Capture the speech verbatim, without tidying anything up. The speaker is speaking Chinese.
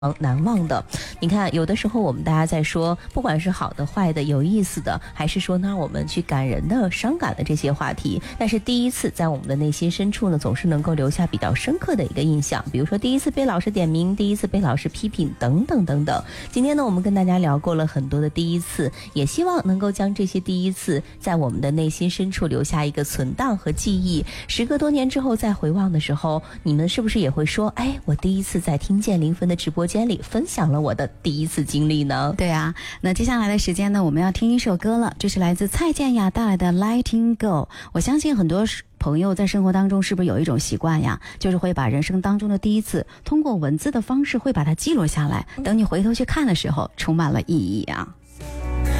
难忘的。你看，有的时候我们大家在说，不管是好的、坏的、有意思的，还是说让我们去感人的、伤感的这些话题，但是第一次在我们的内心深处呢，总是能够留下比较深刻的一个印象。比如说第一次被老师点名，第一次被老师批评，等等等等。今天呢，我们跟大家聊过了很多的第一次，也希望能够将这些第一次在我们的内心深处留下一个存档和记忆。时隔多年之后再回望的时候，你们是不是也会说，哎，我第一次在听见零分的直播间里分享了我的第一次经历呢？ 对啊，那接下来的时间呢，我们要听一首歌了，这是来自蔡健雅带来的 Letting Go。 我相信很多朋友在生活当中是不是有一种习惯呀，就是会把人生当中的第一次通过文字的方式会把它记录下来，等你回头去看的时候充满了意义啊。